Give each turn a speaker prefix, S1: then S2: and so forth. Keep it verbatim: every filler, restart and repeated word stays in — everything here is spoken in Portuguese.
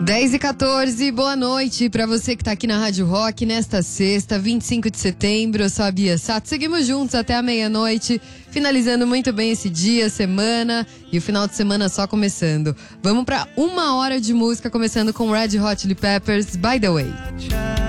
S1: dez e quatorze, boa noite pra você que tá aqui na Rádio Rock nesta sexta, vinte e cinco de setembro. Eu sou a Bia Sato. Seguimos juntos até a meia-noite, finalizando muito bem esse dia, semana e o final de semana só começando. Vamos pra uma hora de música, começando com Red Hot Chili Peppers, By The Way.